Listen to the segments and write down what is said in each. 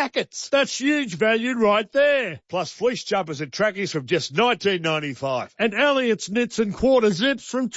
jackets. That's huge value right there. Plus fleece jumpers and trackies from just $19.95. And Elliott's knits and quarter zips from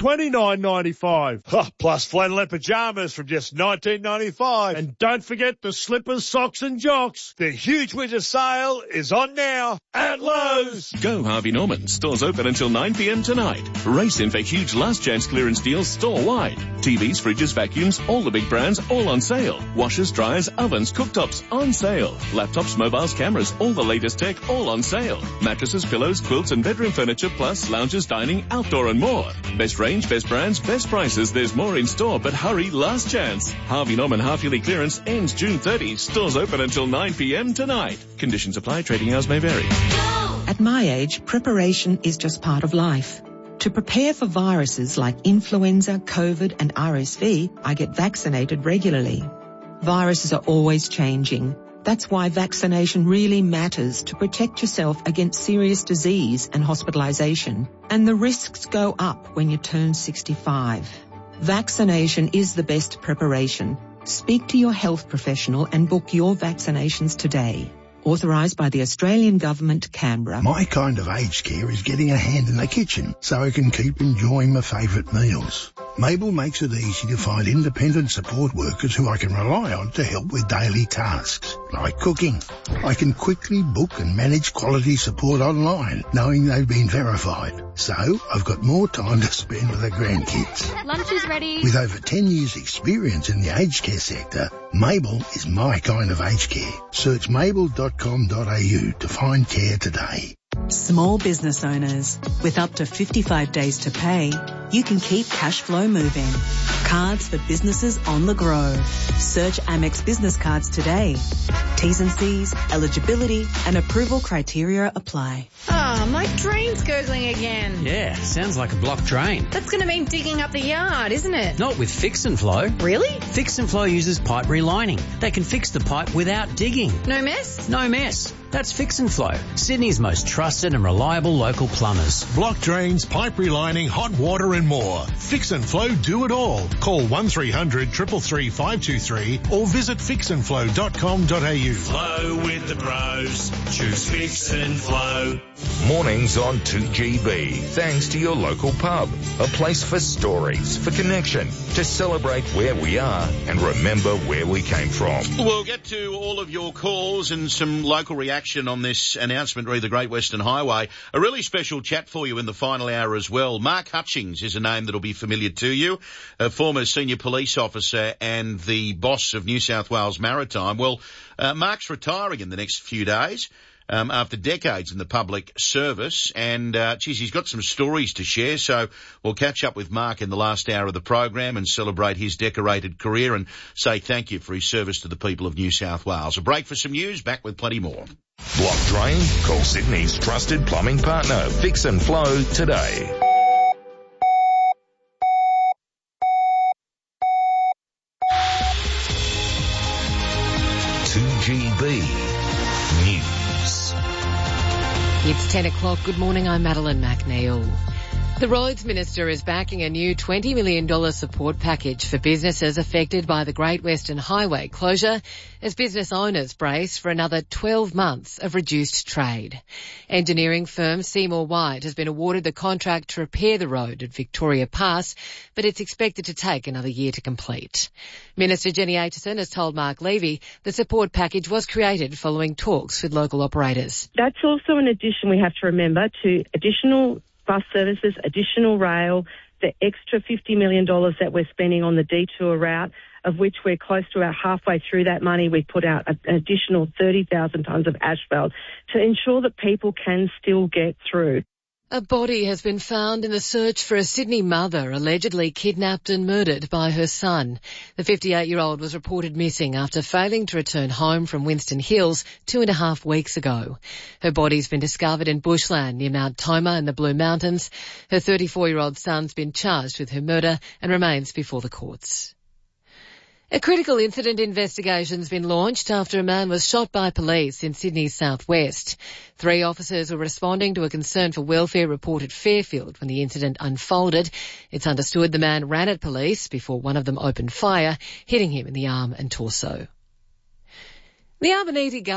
$29.95. Plus flannelette pyjamas from just $19.95. And don't forget the slippers, socks and jocks. The huge winter sale is on now at Lowe's. Go Harvey Norman. Stores open until 9 p.m. tonight. Race in for huge last chance clearance deals store-wide. TVs, fridges, vacuums, all the big brands, all on sale. Washers, dryers, ovens, cooktops, on sale. Laptops, mobiles, cameras, all the latest tech, all on sale. Mattresses, pillows, quilts and bedroom furniture, plus lounges, dining, outdoor and more. Best range, best brands, best prices. There's more in store, but hurry, last chance. Harvey Norman half-yearly clearance ends June 30. Stores open until 9 p.m. tonight. Conditions apply. Trading hours may vary. At my age, preparation is just part of life. To prepare for viruses like influenza, COVID and RSV, I get vaccinated regularly. Viruses are always changing. That's why vaccination really matters to protect yourself against serious disease and hospitalization. And the risks go up when you turn 65. Vaccination is the best preparation. Speak to your health professional and book your vaccinations today. Authorised by the Australian Government, Canberra. My kind of aged care is getting a hand in the kitchen so I can keep enjoying my favourite meals. Mabel makes it easy to find independent support workers who I can rely on to help with daily tasks, like cooking. I can quickly book and manage quality support online, knowing they've been verified. So I've got more time to spend with the grandkids. Lunch is ready. With over 10 years' experience in the aged care sector, Mabel is my kind of aged care. Search mabel.com.au to find care today. Small business owners, with up to 55 days to pay, you can keep cash flow moving. Cards for businesses on the go. Search Amex Business Cards today. T's and C's, eligibility and approval criteria apply. My drain's gurgling again. Yeah, sounds like a blocked drain. That's going to mean digging up the yard, isn't it? Not with Fix and Flow. Really? Fix and Flow uses pipe relining. They can fix the pipe without digging. No mess? No mess. That's Fix and Flow, Sydney's most trusted and reliable local plumbers. Block drains, pipe relining, hot water and more. Fix and Flow do it all. Call 1300 333 523 or visit fixandflow.com.au. Flow with the pros. Choose Fix and Flow. Mornings on 2GB. Thanks to your local pub. A place for stories, for connection, to celebrate where we are and remember where we came from. We'll get to all of your calls and some local reaction on this announcement re the Great Western Highway. A really special chat for you in the final hour as well. Mark Hutchings is a name that'll be familiar to you, a former senior police officer and the boss of New South Wales Maritime. Well, Mark's retiring in the next few days. After decades in the public service, and he's got some stories to share, so we'll catch up with Mark in the last hour of the program and celebrate his decorated career and say thank you for his service to the people of New South Wales. A break for some news, back with plenty more. Block drain? Call Sydney's trusted plumbing partner, Fix and Flow, today. News. It's 10 o'clock. Good morning. I'm Madeline McNeil. The Roads Minister is backing a new $20 million support package for businesses affected by the Great Western Highway closure as business owners brace for another 12 months of reduced trade. Engineering firm Seymour White has been awarded the contract to repair the road at Victoria Pass, but it's expected to take another year to complete. Minister Jenny Aitchison has told Mark Levy the support package was created following talks with local operators. That's also an addition we have to remember to additional bus services, additional rail, the extra $50 million that we're spending on the detour route, of which we're close to about halfway through that money. We put out an additional 30,000 tonnes of asphalt to ensure that people can still get through. A body has been found in the search for a Sydney mother allegedly kidnapped and murdered by her son. The 58-year-old was reported missing after failing to return home from Winston Hills 2.5 weeks ago. Her body's been discovered in bushland near Mount Toma in the Blue Mountains. Her 34-year-old son's been charged with her murder and remains before the courts. A critical incident investigation's been launched after a man was shot by police in Sydney's southwest. 3 officers were responding to a concern for welfare report at Fairfield when the incident unfolded. It's understood the man ran at police before one of them opened fire, hitting him in the arm and torso. The Albanese